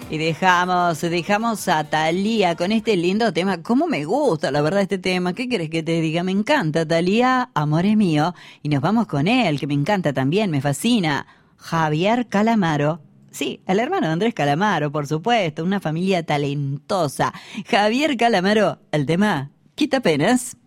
Y dejamos a Thalía con este lindo tema. ¿Cómo me gusta, la verdad, este tema? ¿Qué querés que te diga? Me encanta, Thalía, Amor es mío. Y nos vamos con él, que me encanta también, me fascina. Javier Calamaro. Sí, el hermano de Andrés Calamaro, por supuesto, una familia talentosa. Javier Calamaro, el tema Quita Penas.